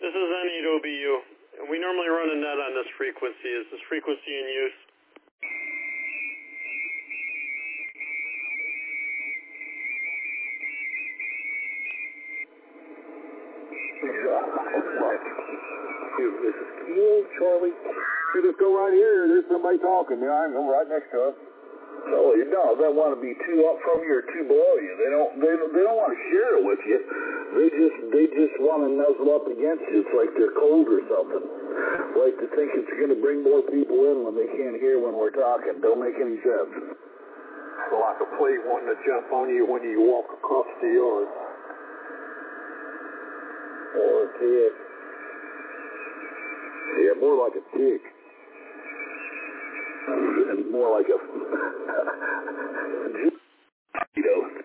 This is N8OBU. We normally run a net on this frequency. Is this frequency in use? This is Keel, Charlie. You just go right here. There's somebody talking. I'm right next to us. No, you don't. They want to be two up from you or two below you. They don't want to share it with you. They just want to nuzzle up against you. It's like they're cold or something. Like to think it's going to bring more people in when they can't hear when we're talking. Don't make any sense. So like a flea wanting to jump on you when you walk across the yard. Or a tick. Yeah, more like a tick. And more like a...